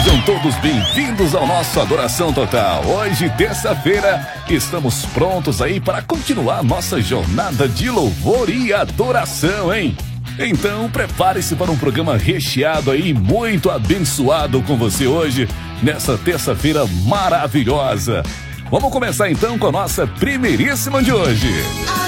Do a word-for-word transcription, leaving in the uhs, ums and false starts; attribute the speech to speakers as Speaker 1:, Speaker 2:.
Speaker 1: Sejam todos bem-vindos ao nosso Adoração Total. Hoje, terça-feira, estamos prontos aí para continuar nossa jornada de louvor e adoração, hein? Então, prepare-se para um programa recheado aí, muito abençoado com você hoje, nessa terça-feira maravilhosa. Vamos começar então com a nossa primeiríssima de hoje.